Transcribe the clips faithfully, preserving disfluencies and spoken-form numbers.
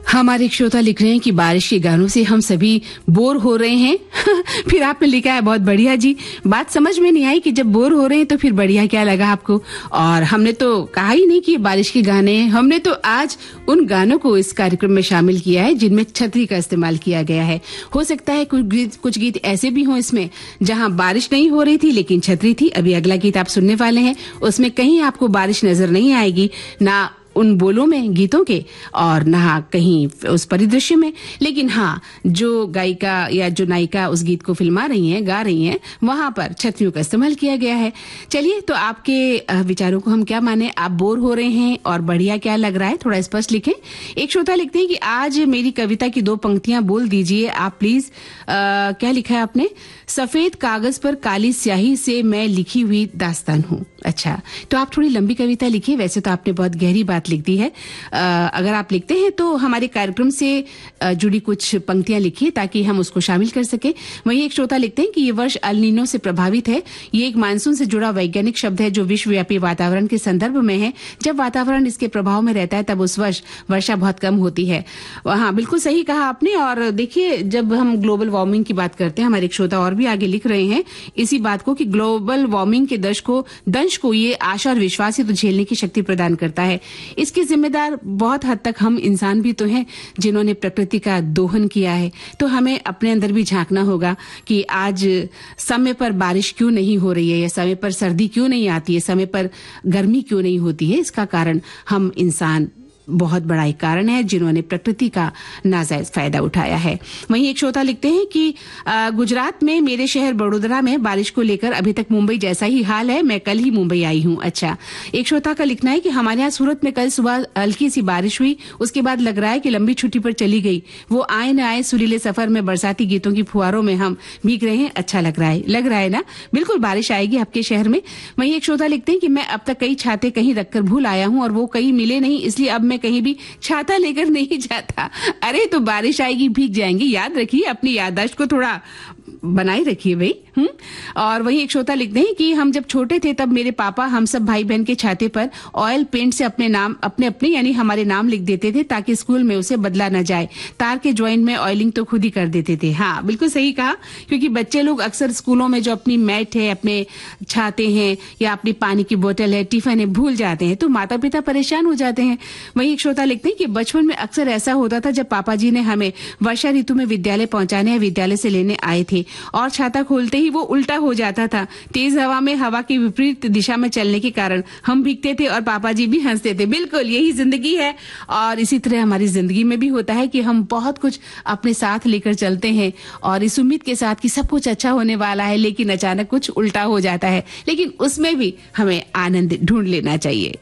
हमारे एक श्रोता लिख रहे हैं कि बारिश के गानों से हम सभी बोर हो रहे हैं। फिर आपने लिखा है बहुत बढ़िया जी, बात समझ में नहीं आई कि जब बोर हो रहे हैं तो फिर बढ़िया क्या लगा आपको। और हमने तो कहा ही नहीं कि बारिश के गाने हैं, हमने तो आज उन गानों को इस कार्यक्रम में शामिल किया है जिनमें छतरी का इस्तेमाल किया गया है। हो सकता है कुछ गीत कुछ गीत ऐसे भी हों इसमें जहां बारिश नहीं हो रही थी लेकिन छतरी थी। अभी अगला गीत आप सुनने वाले हैं, उसमें कहीं आपको बारिश नजर नहीं आएगी, ना उन बोलों में गीतों के और ना कहीं उस परिदृश्य में, लेकिन हाँ जो गायिका या जो नायिका उस गीत को फिल्मा रही हैं, गा रही हैं, वहां पर छतरियों का इस्तेमाल किया गया है। चलिए, तो आपके विचारों को हम क्या माने, आप बोर हो रहे हैं और बढ़िया क्या लग रहा है, थोड़ा स्पष्ट लिखें। एक श्रोता लिखते हैं कि आज मेरी कविता की दो पंक्तियां बोल दीजिए आप प्लीज। आ, क्या लिखा है आपने? सफेद कागज पर काली स्याही से मैं लिखी हुई दास्तान हूँ। अच्छा, तो आप थोड़ी लंबी कविता लिखिए, वैसे तो आपने बहुत गहरी बात लिख दी है। आ, अगर आप लिखते हैं तो हमारे कार्यक्रम से जुड़ी कुछ पंक्तियां लिखिए ताकि हम उसको शामिल कर सके। वहीं एक श्रोता लिखते हैं कि ये वर्ष अल नीनो से प्रभावित है। ये एक मानसून से जुड़ा वैज्ञानिक शब्द है जो विश्वव्यापी वातावरण के संदर्भ में है। जब वातावरण इसके प्रभाव में रहता है तब उस वर्ष वर्षा बहुत कम होती है। हाँ, बिल्कुल सही कहा आपने। और देखिए, जब हम ग्लोबल वार्मिंग की बात करते हैं, हमारे एक श्रोता और भी आगे लिख रहे हैं इसी बात को कि ग्लोबल वार्मिंग के दंश को दंश को ये आशा और विश्वास ही तो झेलने की शक्ति प्रदान करता है। इसके जिम्मेदार बहुत हद तक हम इंसान भी तो हैं जिन्होंने प्रकृति का दोहन किया है। तो हमें अपने अंदर भी झांकना होगा कि आज समय पर बारिश क्यों नहीं हो रही है, या समय पर सर्दी क्यों नहीं आती है, समय पर गर्मी क्यों नहीं होती है। इसका कारण हम इंसान बहुत बड़ा एक कारण है जिन्होंने प्रकृति का नाजायज फायदा उठाया है। वहीं एक श्रोता लिखते हैं कि गुजरात में मेरे शहर बड़ोदरा में बारिश को लेकर अभी तक मुंबई जैसा ही हाल है, मैं कल ही मुंबई आई हूं। अच्छा, एक श्रोता का लिखना है कि हमारे यहाँ सूरत में कल सुबह हल्की सी बारिश हुई, उसके बाद लग रहा है कि लंबी छुट्टी पर चली गई। वो आए न आए सुरीले सफर में बरसाती गीतों की फुहारों में हम भीग रहे हैं। अच्छा लग रहा है, लग रहा है ना, बिल्कुल बारिश आएगी आपके शहर में। वहीं एक श्रोता लिखते हैं कि मैं अब तक कई छाते कहीं रखकर भूल आया हूं और वो कहीं मिले नहीं, इसलिए अब मैं कहीं भी छाता लेकर नहीं जाता। अरे तो बारिश आएगी, भीग जाएंगे, याद रखिए, अपनी याददाश्त को थोड़ा बनाए रखिए भाई। हम्म और वहीं एक श्रोता लिखते हैं कि हम जब छोटे थे तब मेरे पापा हम सब भाई बहन के छाते पर ऑयल पेंट से अपने नाम अपने अपने यानी हमारे नाम लिख देते थे ताकि स्कूल में उसे बदला न जाए। तार के ज्वाइंट में ऑयलिंग तो खुद ही कर देते थे। हाँ, बिल्कुल सही कहा, क्योंकि बच्चे लोग अक्सर स्कूलों में जो अपनी मैट है, अपने छाते हैं या अपनी पानी की बोतल है, टिफिन है, भूल जाते हैं तो माता पिता परेशान हो जाते हैं। वहीं एक श्रोता लिखते हैं कि बचपन में अक्सर ऐसा होता था जब पापा जी ने हमें वर्षा ऋतु में विद्यालय पहुंचाने या विद्यालय से लेने आए थे और छाता खोलते ही वो उल्टा हो जाता था। तेज हवा में हवा की विपरीत दिशा में चलने के कारण हम भीगते थे और पापा जी भी हंसते थे। बिल्कुल यही जिंदगी है और इसी तरह हमारी जिंदगी में भी होता है कि हम बहुत कुछ अपने साथ लेकर चलते हैं और इस उम्मीद के साथ कि सब कुछ अच्छा होने वाला है, लेकिन अचानक कुछ उल्टा हो जाता है। लेकिन उसमें भी हमें आनंद ढूंढ लेना चाहिए।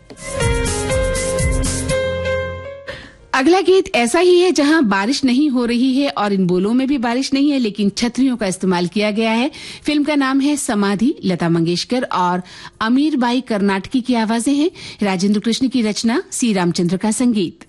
अगला गीत ऐसा ही है जहां बारिश नहीं हो रही है और इन बोलों में भी बारिश नहीं है, लेकिन छतरियों का इस्तेमाल किया गया है। फिल्म का नाम है समाधि। लता मंगेशकर और अमीर बाई कर्नाटकी की आवाजें हैं, राजेंद्र कृष्ण की रचना, सी रामचंद्र का संगीत।